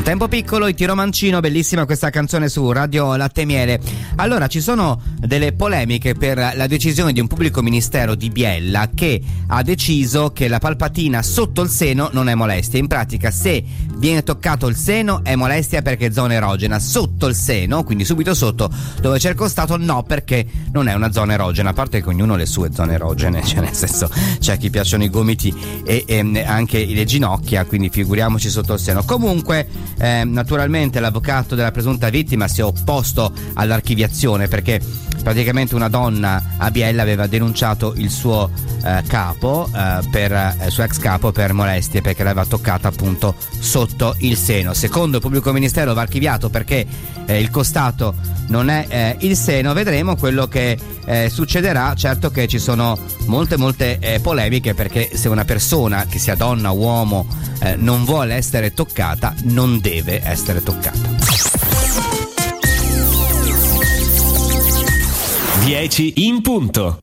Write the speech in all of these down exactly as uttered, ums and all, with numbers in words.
Un tempo piccolo, Itiro Mancino, bellissima questa canzone su Radio Latte e Miele. Allora, ci sono delle polemiche per la decisione di un pubblico ministero di Biella che ha deciso che la palpatina sotto il seno non è molestia. In pratica, se viene toccato il seno è molestia perché è zona erogena. Sotto il seno, quindi subito sotto dove c'è il costato, no, perché non è una zona erogena. A parte che ognuno ha le sue zone erogene, cioè nel senso c'è a chi piacciono i gomiti e, e anche le ginocchia, quindi figuriamoci sotto il seno. Comunque eh, naturalmente l'avvocato della presunta vittima si è opposto all'archiviazione, perché praticamente una donna a Biella aveva denunciato il suo eh, capo eh, per il eh, suo ex capo per molestie, perché l'aveva toccata appunto sotto il seno. Secondo il pubblico ministero va archiviato perché eh, il costato non è eh, il seno. Vedremo quello che eh, succederà. Certo che ci sono molte molte eh, polemiche, perché se una persona, che sia donna o uomo, eh, non vuole essere toccata, non deve essere toccata. dieci in punto.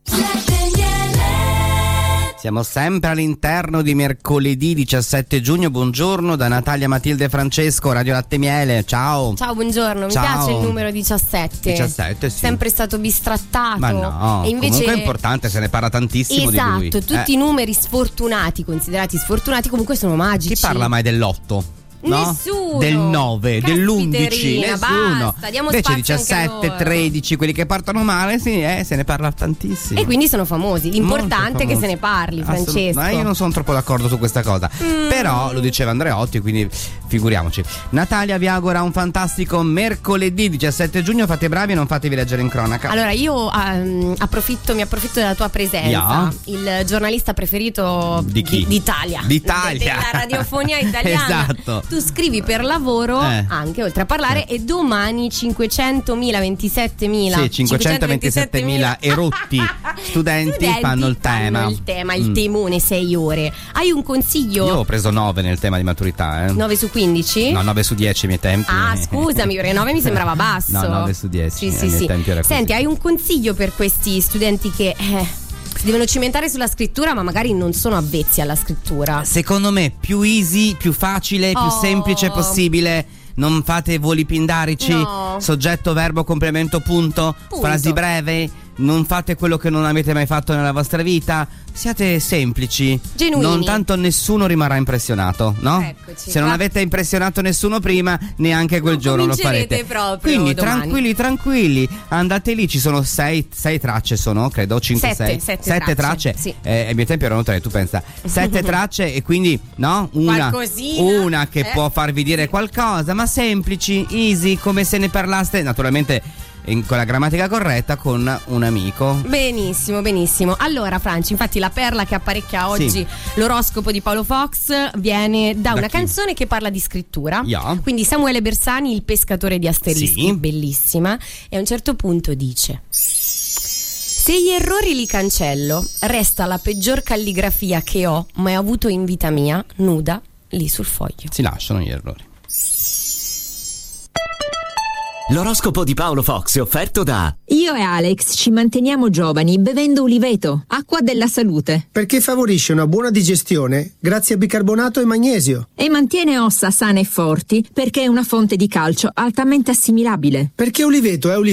Siamo sempre all'interno di mercoledì diciassette giugno. Buongiorno da Natalia, Matilde e Francesco, Radio Latte e Miele. Ciao. Ciao, buongiorno. Mi Ciao. piace il numero diciassette. diciassette, sì. Sempre stato bistrattato. Ma no, e invece comunque è importante, se ne parla tantissimo esatto, di lui. Esatto, tutti eh. i numeri sfortunati, considerati sfortunati, comunque sono magici. Chi parla mai dell'otto? No? Nessuno. Del nove, dell'undici, nessuno. Basta, diamo invece spazio diciassette, anche a loro. tredici, quelli che partono male, sì, eh, se ne parla tantissimo. E quindi sono famosi. L'importante è che famosi. se ne parli, Assolut- Francesco. Ma io non sono troppo d'accordo su questa cosa. Mm. Però lo diceva Andreotti, quindi figuriamoci. Natalia vi augura un fantastico mercoledì diciassette giugno. Fate bravi e non fatevi leggere in cronaca. Allora io um, approfitto, mi approfitto della tua presenza. Yeah. Il giornalista preferito Di chi? di- d'Italia. D'Italia. De- della radiofonia italiana. Esatto. Tu scrivi per lavoro Eh. anche, oltre a parlare, e domani cinquecentomila, ventisettemila Sì, cinquecentoventisettemila erotti studenti, studenti fanno il tema. fanno il tema, il Mm. temone, sei ore. Hai un consiglio? Io ho preso nove nel tema di maturità, eh. nove su quindici? No, nove su dieci ai miei tempi. Ah, scusami, perché nove mi sembrava basso. No, nove su dieci. Sì, sì, ai miei sì. tempi era così. Senti, hai un consiglio per questi studenti che eh, si devono cimentare sulla scrittura, ma magari non sono avvezzi alla scrittura? Secondo me più easy, più facile, più Oh. semplice possibile. Non fate voli pindarici, No. soggetto, verbo, complemento, punto, Punto. frasi brevi. Non fate quello che non avete mai fatto nella vostra vita. Siate semplici. Genuini. Non tanto nessuno rimarrà impressionato, no? Eccoci. Se non Qua- avete impressionato nessuno prima, neanche quel Non giorno lo comincerete farete. proprio Quindi domani. tranquilli, tranquilli. Andate lì, ci sono sei, sei tracce, sono, credo, cinque, Sette, sei. sette tracce. tracce, sì. Eh, ai miei tempi erano tre, tu pensa. Sette tracce e quindi, no? Una, Qualcosina, una che eh. può farvi dire qualcosa, ma semplici, easy, come se ne parlaste, naturalmente in- con la grammatica corretta, con un amico. Benissimo, benissimo. Allora, Franci, infatti la perla che apparecchia oggi Sì. l'oroscopo di Paolo Fox viene da, Da una chi? canzone che parla di scrittura. Yeah. Quindi Samuele Bersani, Il pescatore di asterischi, Sì. bellissima. E a un certo punto dice: se gli errori li cancello, resta la peggior calligrafia che ho mai avuto in vita mia, nuda, lì sul foglio. Si lasciano gli errori. L'oroscopo di Paolo Fox è offerto da Io e Alex ci manteniamo giovani bevendo Uliveto, acqua della salute, Perché favorisce una buona digestione grazie a bicarbonato e magnesio. e mantiene ossa sane e forti perché è una fonte di calcio altamente assimilabile. Perché Uliveto è Uliveto.